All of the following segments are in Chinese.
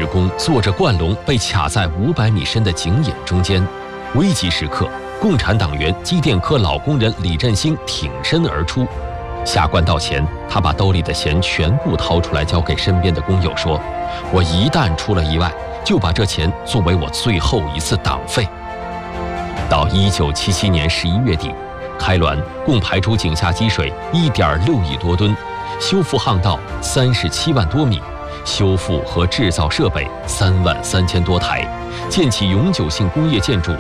工坐着惯笼被卡在500米深的井眼中间，危急时刻，共产党员机电科老工人李振兴挺身而出。下灌道前，他把兜里的钱全部掏出来交给身边的工友，说：“我一旦出了意外，就把这钱作为我最后一次党费。”到1977年11月底，开滦共排出井下积水1.6亿多吨，修复巷道37万多米，修复和制造设备3万3000多台，建起永久性工业建筑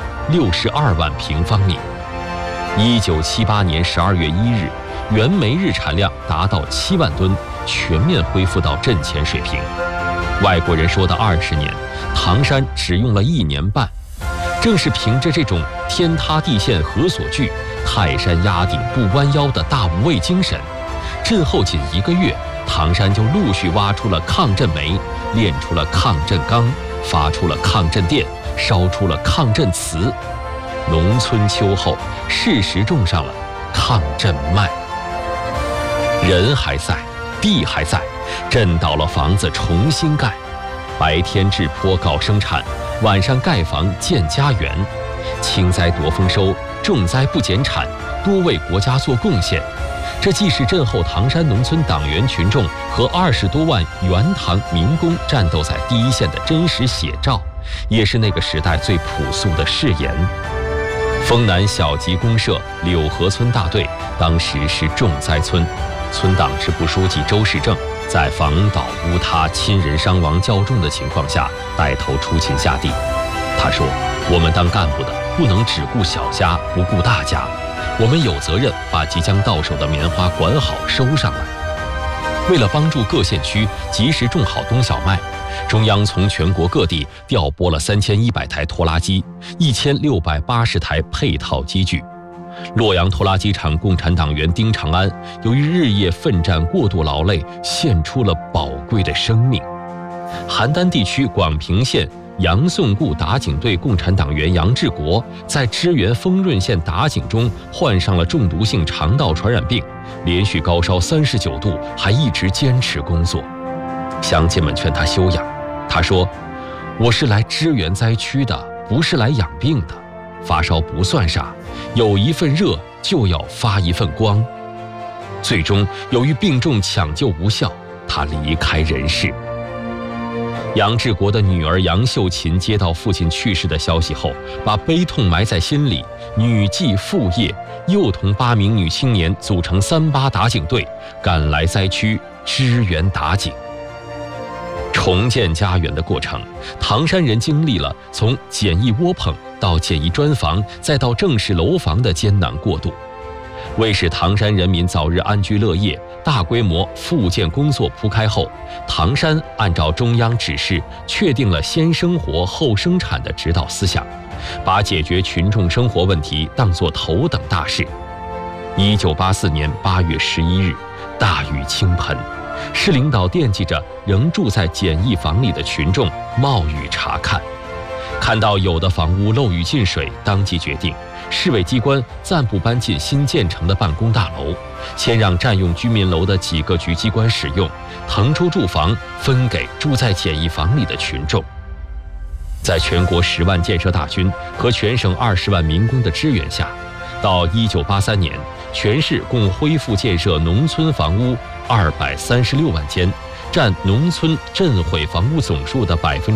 62万平方米。1978年12月1日，原煤日产量达到7万吨，全面恢复到阵前水平。外国人说的20年，唐山只用了1年半。正是凭着这种天塌地陷何所惧，泰山压顶不弯腰的大无畏精神，震后仅1个月，唐山就陆续挖出了抗震煤，炼出了抗震钢，发出了抗震电，烧出了抗震瓷。农村秋后，适时种上了抗震麦。人还在，地还在，震倒了房子重新盖，白天治坡搞生产，晚上盖房建家园，轻灾夺丰收，重灾不减产，多为国家做贡献。这既是震后唐山农村党员群众和20多万原唐民工战斗在第一线的真实写照，也是那个时代最朴素的誓言。丰南小集公社柳河村大队当时是重灾村，村党支部书记周世正在房倒屋塌、亲人伤亡较重的情况下，带头出勤下地。他说：“我们当干部的不能只顾小家不顾大家，我们有责任把即将到手的棉花管好收上来。”为了帮助各县区及时种好冬小麦，中央从全国各地调拨了3100台拖拉机、1680台配套机具。洛阳拖拉机厂共产党员丁长安由于日夜奋战过度劳累，献出了宝贵的生命。邯郸地区广平县杨宋固打井队共产党员杨志国在支援丰润县打井中患上了中毒性肠道传染病，连续高烧39度，还一直坚持工作。乡亲们劝他休养，他说：“我是来支援灾区的，不是来养病的。发烧不算啥，有一份热就要发一份光。”最终由于病重抢救无效，他离开人世。杨志国的女儿杨秀琴接到父亲去世的消息后，把悲痛埋在心里，女继父业，又同8名女青年组成38打井队，赶来灾区支援打井。重建家园的过程，唐山人经历了从简易窝棚到简易砖房，再到正式楼房的艰难过渡。为使唐山人民早日安居乐业，大规模复建工作铺开后，唐山按照中央指示，确定了先生活后生产的指导思想，把解决群众生活问题当作头等大事。1984年8月11日，大雨倾盆，市领导惦记着仍住在简易房里的群众，冒雨查看，看到有的房屋漏雨进水，当即决定市委机关暂不搬进新建成的办公大楼，先让占用居民楼的几个局机关使用，腾出住房分给住在简易房里的群众。在全国10万建设大军和全省20万民工的支援下，到1983年，全市共恢复建设农村房屋236万间，占农村震毁房屋总数的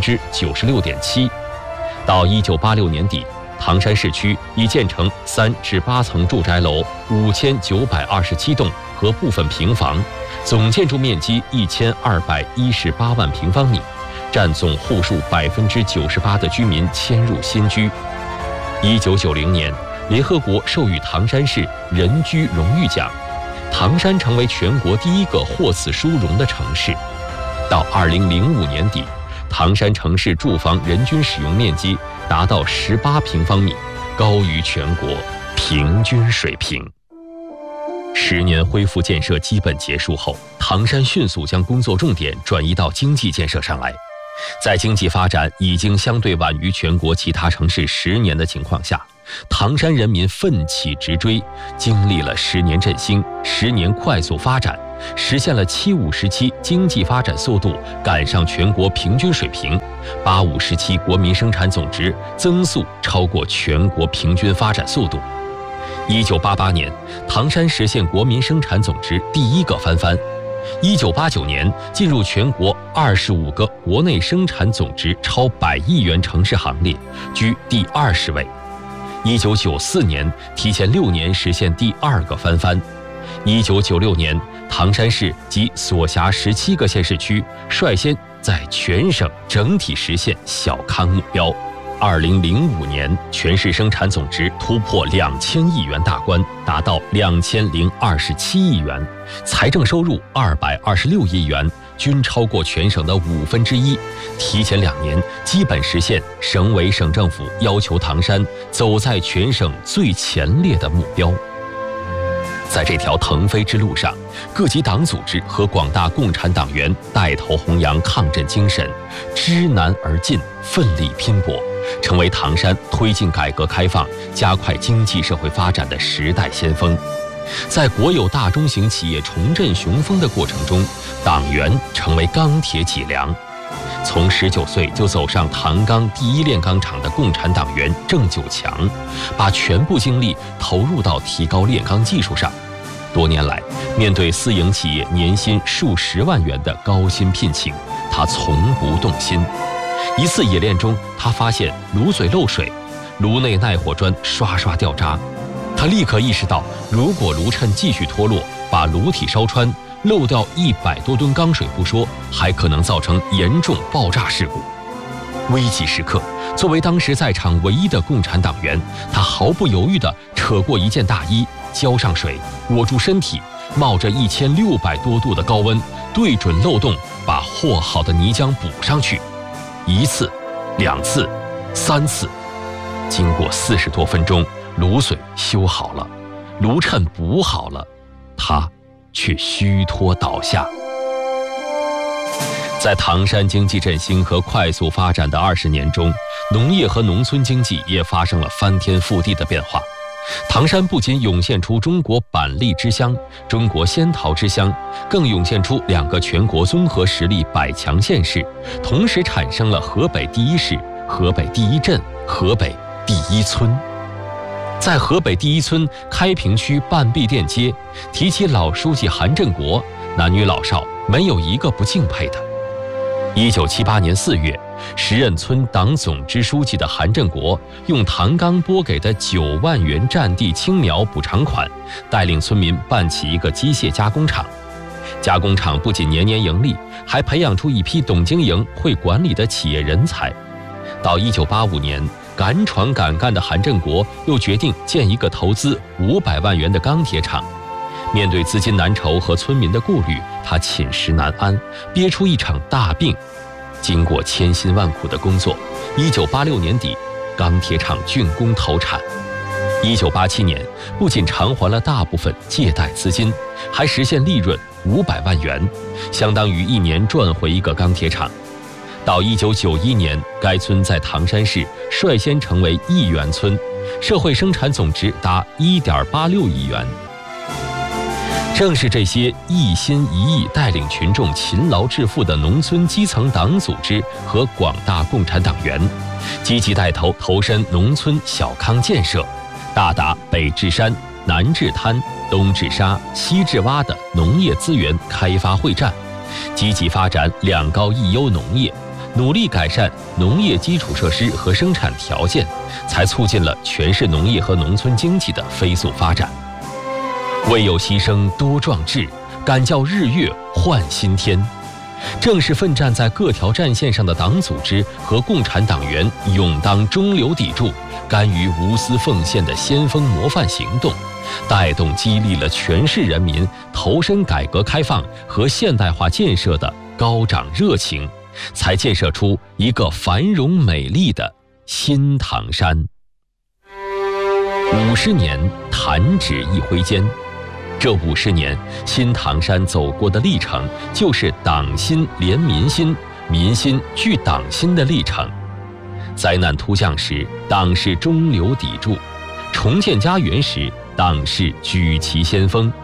96.7%。到1986年底，唐山市区已建成3至8层住宅楼5927栋和部分平房，总建筑面积1218万平方米，占总户数98%的居民迁入新居。1990年，联合国授予唐山市人居荣誉奖，唐山成为全国第一个获此殊荣的城市。到2005年底，唐山城市住房人均使用面积达到18平方米，高于全国平均水平。10年恢复建设基本结束后，唐山迅速将工作重点转移到经济建设上来。在经济发展已经相对晚于全国其他城市10年的情况下，唐山人民奋起直追，经历了10年振兴、10年快速发展， 实现了75时期经济发展速度赶上全国平均水平，85时期国民生产总值增速超过全国平均发展速度。1988年，唐山实现国民生产总值第一个翻番。1989年进入全国25个国内生产总值超100亿元城市行列，居第20位。1994年提前6年实现第2个翻番。1996年，唐山市及所辖17个县市区率先在全省整体实现小康目标。2005年，全市生产总值突破2000亿元大关，达到2027亿元，财政收入226亿元，均超过全省的1/5，提前2年基本实现省委省政府要求唐山走在全省最前列的目标。在这条腾飞之路上，各级党组织和广大共产党员带头弘扬抗震精神，知难而进，奋力拼搏，成为唐山推进改革开放、加快经济社会发展的时代先锋。在国有大中型企业重振雄风的过程中，党员成为钢铁脊梁。从19岁就走上唐钢第一炼钢厂的共产党员郑九强，把全部精力投入到提高炼钢技术上。多年来，面对私营企业年薪数十万元的高薪聘请，他从不动心。一次冶炼中，他发现炉嘴漏水，炉内耐火砖刷刷掉渣。他立刻意识到，如果炉衬继续脱落，把炉体烧穿，漏掉100多吨钢水不说，还可能造成严重爆炸事故。危急时刻，作为当时在场唯一的共产党员，他毫不犹豫地扯过一件大衣，浇上水，裹住身体，冒着1600多度的高温，对准漏洞，把和好的泥浆补上去。1次、2次、3次，经过40多分钟，炉嘴修好了，炉衬补好了，他却虚脱倒下。在唐山经济振兴和快速发展的20年中，农业和农村经济也发生了翻天覆地的变化。唐山不仅涌现出中国板栗之乡、中国仙桃之乡，更涌现出2个全国综合实力100强县市，同时产生了河北第1市、河北第1镇、河北第1村。在河北第1村开平区半壁店街，提起老书记韩振国，男女老少没有一个不敬佩的。1978年4月，时任村党总支书记的韩振国用唐钢拨给的9万元占地青苗补偿款，带领村民办起一个机械加工厂。加工厂不仅年年盈利，还培养出一批懂经营、会管理的企业人才。到1985年，敢闯敢干的韩振国又决定建一个投资500万元的钢铁厂。面对资金难筹和村民的顾虑，他寝食难安，憋出一场大病。经过千辛万苦的工作，1986年底，钢铁厂竣工投产。1987年，不仅偿还了大部分借贷资金，还实现利润500万元，相当于1年赚回一个钢铁厂。到1991年，该村在唐山市率先成为1元村，社会生产总值达1.86亿元。正是这些一心一意带领群众勤劳致富的农村基层党组织和广大共产党员，积极带头投身农村小康建设，大打北治山、南治滩、东治沙、西治洼的农业资源开发会战，积极发展2高1优农业，努力改善农业基础设施和生产条件，才促进了全市农业和农村经济的飞速发展。未有牺牲多壮志，敢叫日月换新天。正是奋战在各条战线上的党组织和共产党员勇当中流砥柱，甘于无私奉献的先锋模范行动，带动激励了全市人民投身改革开放和现代化建设的高涨热情，才建设出一个繁荣美丽的新唐山。50年弹指一挥间，这50年，新唐山走过的历程，就是党心连民心，民心聚党心的历程。灾难突降时，党是中流砥柱；重建家园时，党是举旗先锋。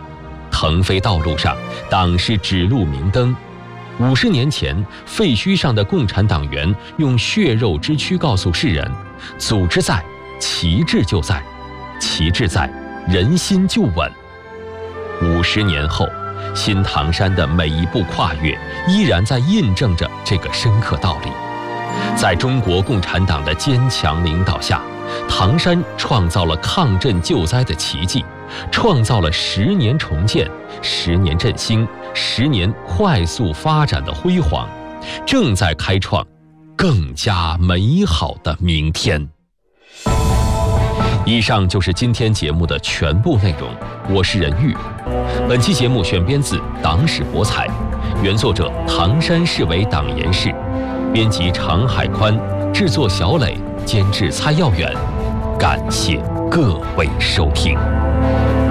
腾飞道路上，党是指路明灯。50年前，废墟上的共产党员用血肉之躯告诉世人：组织在，旗帜就在；旗帜在，人心就稳。50年后，新唐山的每一步跨越，依然在印证着这个深刻道理。在中国共产党的坚强领导下，唐山创造了抗震救灾的奇迹，创造了10年重建、10年振兴、10年快速发展的辉煌，正在开创更加美好的明天。以上就是今天节目的全部内容，我是任玉。本期节目选编自《党史博采》，原作者唐山市委党研室，编辑常海宽，制作小磊，监制蔡耀远。感谢各位收听。